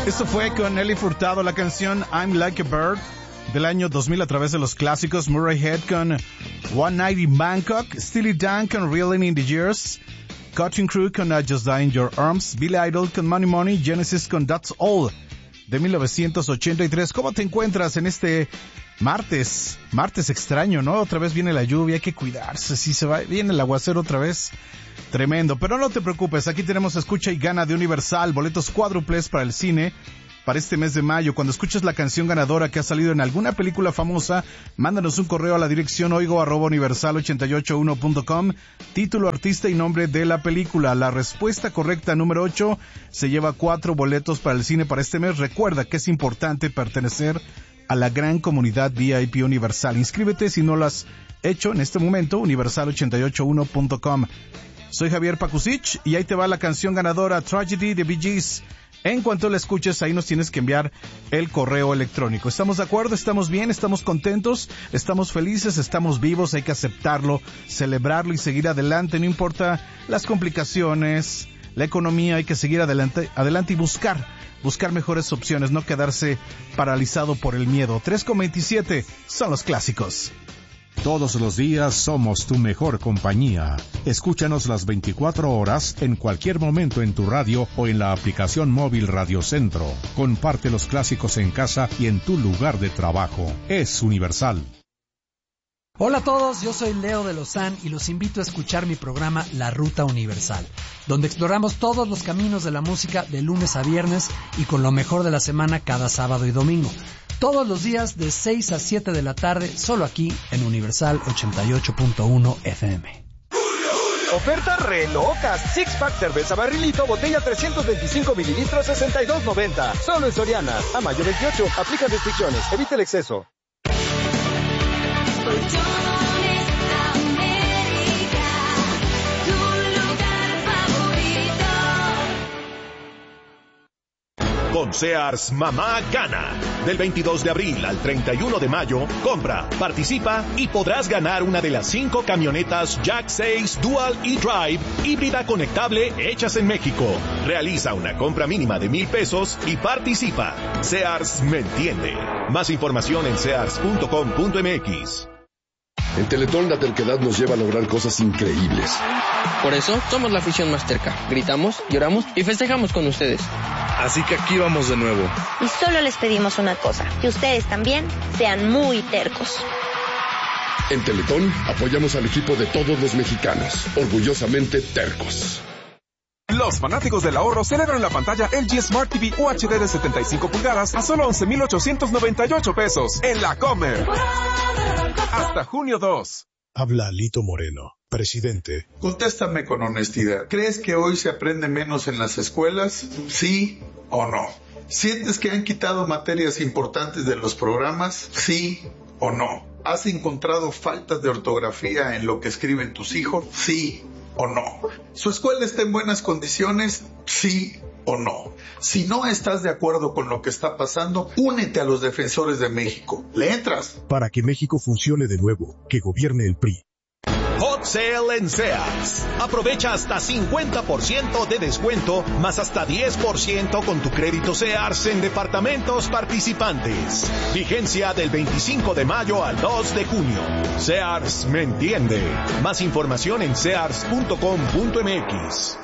Esto fue con Nelly Furtado, la canción I'm Like a Bird del año 2000 a través de los clásicos. Murray Head con One Night in Bangkok, Steely Dan con Reeling in the Years, Cutting Crew con I Just Die in Your Arms, Billy Idol con Money Money, Genesis con That's All de 1983. ¿Cómo te encuentras en este martes? Martes extraño, ¿no? Otra vez viene la lluvia, hay que cuidarse, si se va, viene el aguacero otra vez. Tremendo, pero no te preocupes, aquí tenemos Escucha y Gana de Universal, boletos cuádruples para el cine para este mes de mayo. Cuando escuches la canción ganadora que ha salido en alguna película famosa, mándanos un correo a la dirección oigo@universal881.com, título, artista y nombre de la película. La respuesta correcta número 8 se lleva 4 boletos para el cine para este mes. Recuerda que es importante pertenecer a la gran comunidad VIP Universal. Inscríbete si no lo has hecho en este momento, universal881.com. Soy Javier Pakusich y ahí te va la canción ganadora, Tragedy de Bee Gees. En cuanto la escuches, ahí nos tienes que enviar el correo electrónico. ¿Estamos de acuerdo? ¿Estamos bien? ¿Estamos contentos? ¿Estamos felices? ¿Estamos vivos? Hay que aceptarlo, celebrarlo y seguir adelante. No importa las complicaciones, la economía, hay que seguir adelante y buscar mejores opciones, no quedarse paralizado por el miedo. 3:27 son los clásicos. Todos los días somos tu mejor compañía. Escúchanos las 24 horas en cualquier momento en tu radio o en la aplicación móvil Radio Centro. Comparte los clásicos en casa y en tu lugar de trabajo. Es Universal. Hola a todos, yo soy Leo de Lozán y los invito a escuchar mi programa La Ruta Universal, donde exploramos todos los caminos de la música de lunes a viernes y con lo mejor de la semana cada sábado y domingo. Todos los días de 6 a 7 de la tarde, solo aquí en Universal 88.1 FM. Ofertas re locas. Six Pack cerveza barrilito, botella 325 mililitros, $62.90. Solo en Soriana. A mayo 28. Aplica restricciones. Evita el exceso. Con Sears, mamá gana. Del 22 de abril al 31 de mayo, compra, participa y podrás ganar una de las 5 camionetas Jack 6 Dual e-Drive híbrida conectable hechas en México. Realiza una compra mínima de $1,000 y participa. Sears me entiende. Más información en sears.com.mx. En Teletón la terquedad nos lleva a lograr cosas increíbles. Por eso somos la afición más terca. Gritamos, lloramos y festejamos con ustedes. Así que aquí vamos de nuevo. Y solo les pedimos una cosa, que ustedes también sean muy tercos. En Teletón apoyamos al equipo de todos los mexicanos, orgullosamente tercos. Los fanáticos del ahorro celebran la pantalla LG Smart TV UHD de 75 pulgadas a solo $11,898 en la Comer. Hasta junio 2. Habla Lito Moreno, presidente. Contéstame con honestidad. ¿Crees que hoy se aprende menos en las escuelas? ¿Sí o no? ¿Sientes que han quitado materias importantes de los programas? ¿Sí o no? ¿Has encontrado faltas de ortografía en lo que escriben tus hijos? ¿Sí o no? ¿Su escuela está en buenas condiciones? ¿Sí o no? Si no estás de acuerdo con lo que está pasando, únete a los defensores de México. ¿Le entras? Para que México funcione de nuevo, que gobierne el PRI. Hot Sale en Sears. Aprovecha hasta 50% de descuento, más hasta 10% con tu crédito Sears en departamentos participantes. Vigencia del 25 de mayo al 2 de junio. Sears me entiende. Más información en sears.com.mx.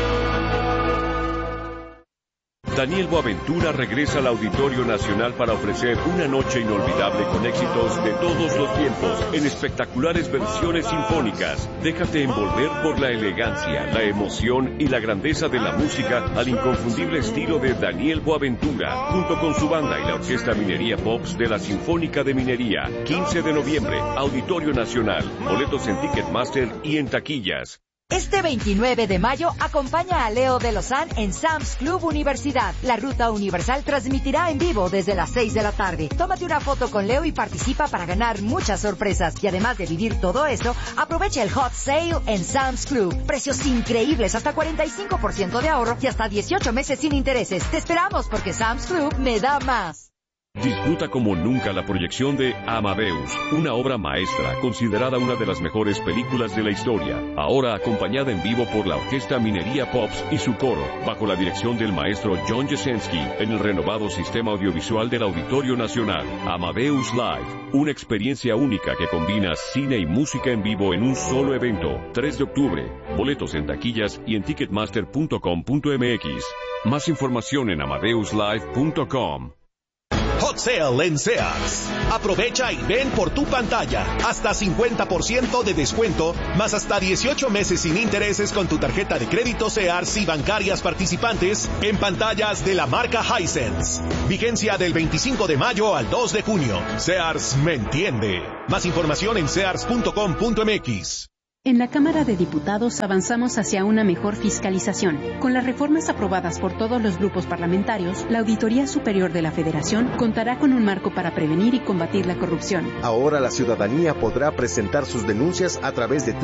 Daniel Boaventura regresa al Auditorio Nacional para ofrecer una noche inolvidable con éxitos de todos los tiempos en espectaculares versiones sinfónicas. Déjate envolver por la elegancia, la emoción y la grandeza de la música al inconfundible estilo de Daniel Boaventura, junto con su banda y la Orquesta Minería Pops de la Sinfónica de Minería. 15 de noviembre, Auditorio Nacional. Boletos en Ticketmaster y en taquillas. Este 29 de mayo, acompaña a Leo de Lozán en Sam's Club Universidad. La Ruta Universal transmitirá en vivo desde las 6 de la tarde. Tómate una foto con Leo y participa para ganar muchas sorpresas. Y además de vivir todo eso, aprovecha el Hot Sale en Sam's Club. Precios increíbles, hasta 45% de ahorro y hasta 18 meses sin intereses. Te esperamos porque Sam's Club me da más. Disfruta como nunca la proyección de Amadeus, una obra maestra considerada una de las mejores películas de la historia, ahora acompañada en vivo por la Orquesta Minería Pops y su coro, bajo la dirección del maestro John Jasenski, en el renovado sistema audiovisual del Auditorio Nacional. Amadeus Live, una experiencia única que combina cine y música en vivo en un solo evento. 3 de octubre, boletos en taquillas y en ticketmaster.com.mx. Más información en amadeuslive.com. Hot Sale en Sears. Aprovecha y ven por tu pantalla. Hasta 50% de descuento, más hasta 18 meses sin intereses con tu tarjeta de crédito Sears y bancarias participantes en pantallas de la marca Hisense. Vigencia del 25 de mayo al 2 de junio. Sears me entiende. Más información en sears.com.mx. En la Cámara de Diputados avanzamos hacia una mejor fiscalización. Con las reformas aprobadas por todos los grupos parlamentarios, la Auditoría Superior de la Federación contará con un marco para prevenir y combatir la corrupción. Ahora la ciudadanía podrá presentar sus denuncias a través de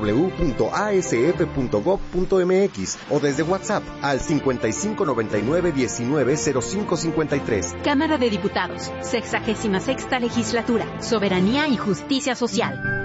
www.asf.gov.mx o desde WhatsApp al 5599-190553. Cámara de Diputados, 66ª Legislatura, Soberanía y Justicia Social.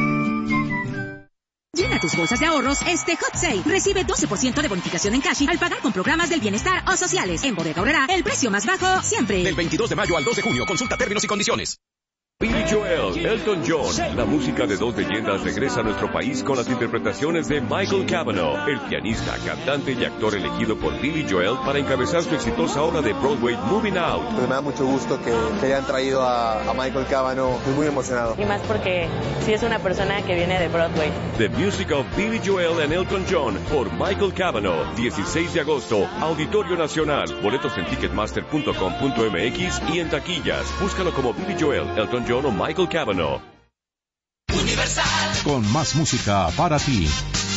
Llena tus bolsas de ahorros este Hot Sale. Recibe 12% de bonificación en cash al pagar con programas del bienestar o sociales. En Bodega Aurrerá, el precio más bajo siempre. Del 22 de mayo al 2 de junio. Consulta términos y condiciones. Billy Joel, Elton John, la música de dos leyendas regresa a nuestro país con las interpretaciones de Michael Cavanaugh, el pianista, cantante y actor elegido por Billy Joel para encabezar su exitosa obra de Broadway Moving Out. Pues me da mucho gusto que hayan traído a Michael Cavanaugh, estoy muy emocionado. Y más porque sí es una persona que viene de Broadway. The Music of Billy Joel and Elton John por Michael Cavanaugh, 16 de agosto, Auditorio Nacional. Boletos en ticketmaster.com.mx y en taquillas. Búscalo como Billy Joel, Elton John o Michael Cavanaugh. Universal. Con más música para ti.